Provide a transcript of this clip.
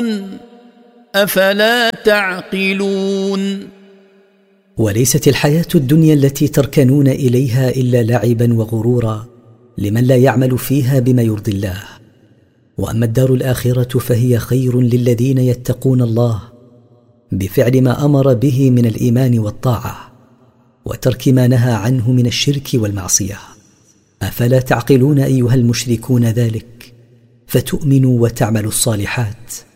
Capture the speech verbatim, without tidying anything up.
أفلا تعقلون. وليست الحياة الدنيا التي تركنون إليها إلا لعبا وغرورا لمن لا يعمل فيها بما يرضي الله، وأما الدار الآخرة فهي خير للذين يتقون الله بفعل ما أمر به من الإيمان والطاعة وترك ما نهى عنه من الشرك والمعصية. أفلا تعقلون أيها المشركون ذلك فتؤمنوا وتعملوا الصالحات؟